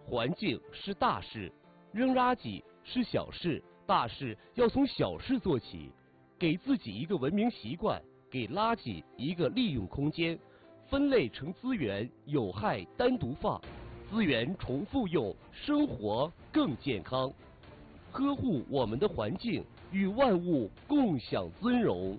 环境是大事，扔垃圾是小事，大事要从小事做起。给自己一个文明习惯，给垃圾一个利用空间，分类成资源，有害单独放，资源重复用，生活更健康。呵护我们的环境，与万物共享尊荣。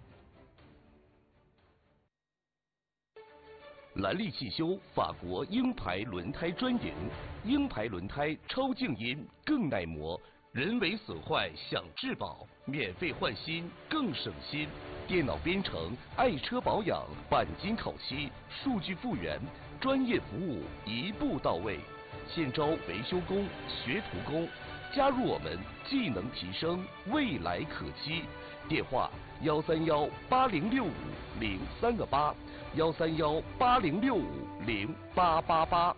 兰利汽修法国鹰牌轮胎专营，鹰牌轮胎超静音，更耐磨，人为损坏享质保，免费换新更省心。电脑编程，爱车保养，钣金烤漆，数据复原，专业服务一步到位。现招维修工、学徒工，加入我们，技能提升，未来可期。电话131-8065138，131-806508888。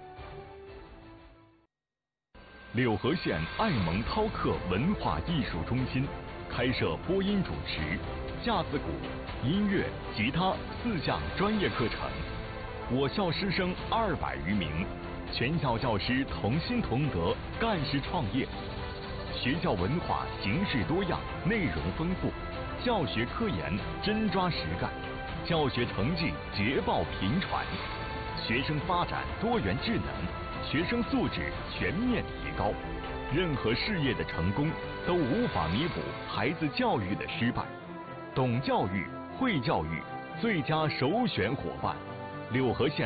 柳河县爱蒙涛克文化艺术中心开设播音主持、架子鼓、音乐、吉他4项专业课程，我校师生200余名，全校教师同心同德，干事创业。学校文化形式多样，内容丰富，教学科研真抓实干，教学成绩捷报频传，学生发展多元智能，学生素质全面提高。任何事业的成功都无法弥补孩子教育的失败。懂教育、会教育，最佳首选伙伴。柳河县